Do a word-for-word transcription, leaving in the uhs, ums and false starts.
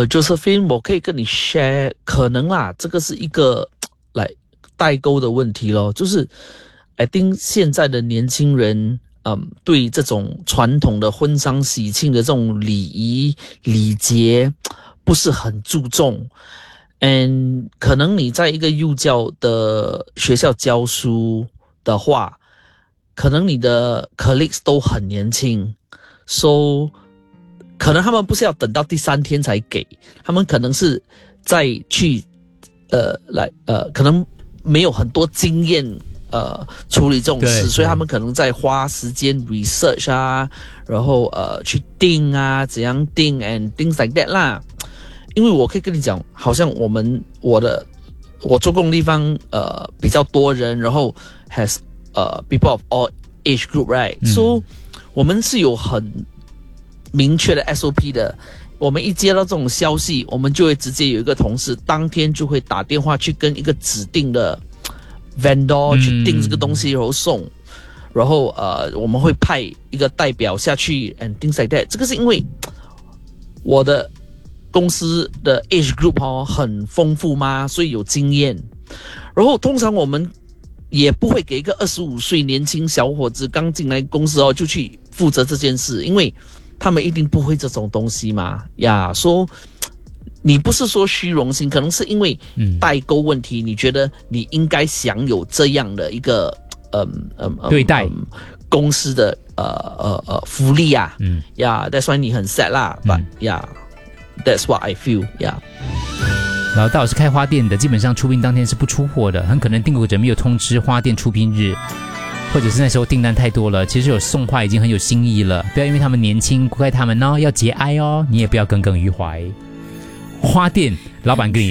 Josephine，我可以跟你 share， 可能啦，这个是一个来代沟的问题咯，就是 I think 现在的年轻人，嗯，对这种传统的婚丧喜庆的这种礼仪礼节不是很注重。And 可能你在一个幼教的学校教书的话，可能你的 colleagues 都很年轻 ，so 可能他们不是要等到第三天才给，他们可能是在去呃来呃可能没有很多经验呃处理这种事，所以他们可能在花时间 research 啊，然后呃去定啊，怎样定 and things like that 啦。因为我可以跟你讲，好像我们我的我做工的地方呃比较多人，然后 has 呃 people of all age group right，、嗯、so 我们是有很明确的 S O P 的。我们一接到这种消息，我们就会直接有一个同事当天就会打电话去跟一个指定的 vendor 去订这个东西，然后送，嗯、然后呃我们会派一个代表下去 and things like that。这个是因为我的公司的 age group 哦很丰富嘛，所以有经验。然后通常我们也不会给一个二十五岁年轻小伙子刚进来公司哦就去负责这件事，因为他们一定不会这种东西嘛呀。说你不是说虚荣心，可能是因为代沟问题，嗯、你觉得你应该享有这样的一个嗯嗯对待。 嗯公司的呃呃呃福利啊，嗯呀 ，that's why 你很 sad 啦 ，but 呀、yeah, ，that's what I feel， 呀、yeah。 老大是开花店的，基本上出殡当天是不出货的，很可能订购者没有通知花店出殡日，或者是那时候订单太多了，其实有送花已经很有心意了，不要因为他们年轻怪他们哦，要节哀哦，你也不要耿耿于怀。花店老板跟你